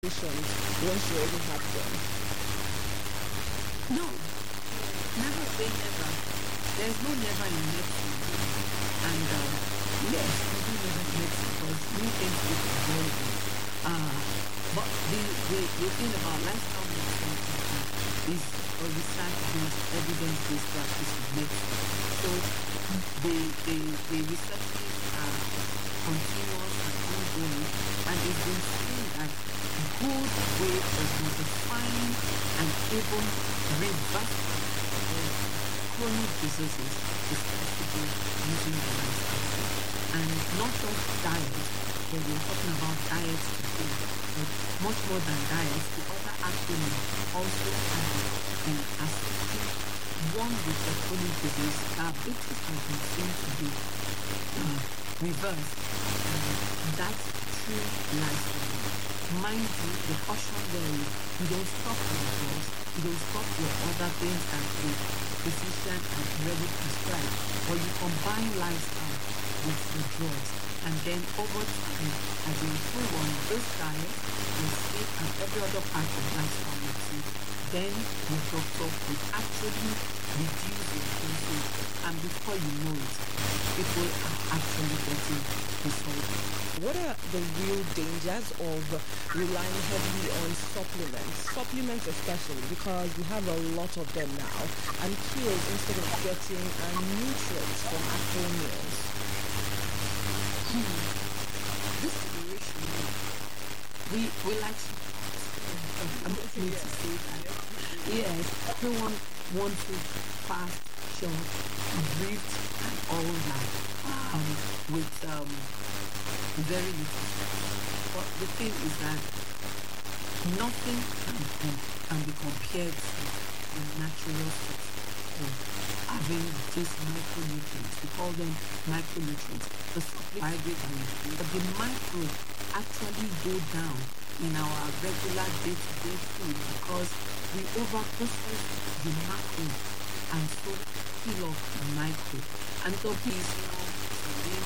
conditions once you already have them? No, never say never. There's no never in medicine. And yes, we do never in medicine because new things keep evolving. But the thing about lifestyle medicine is a research-based, evidence-based practice of medicine. So the researches are continuous and ongoing, and it's been seen that good way of modifying and even reversing chronic diseases is possible using the lifestyle. And not just diet, but we're talking about diet today, but much more than diet, the other acronym also in assisting one with a chronic disease, diabetes has been seen to be reversed. That's true lifestyle. Mind you, the caution there is you don't stop your drugs, you don't stop your other things that the physician has already prescribed, but you combine lifestyle with the drugs. And then over time, as you improve on this diet, your sleep, and every other part of lifestyle medicine, then your doctor will actually reduce your dosage. And before you know it, people are actually getting results. What are the real dangers of relying heavily on supplements? Supplements especially, because we have a lot of them now, and kills instead of getting nutrients from actual meals. This generation, we like to, I'm not going to say that. Yes, everyone wants it fast, short, ripped, and all that, with very little. But the thing is that nothing can be compared to the natural source of having these micronutrients. We call them micronutrients. The supplementary, but the micro actually go down in our regular day-to-day food because we over-process the macro and so kill off the micro. And so please,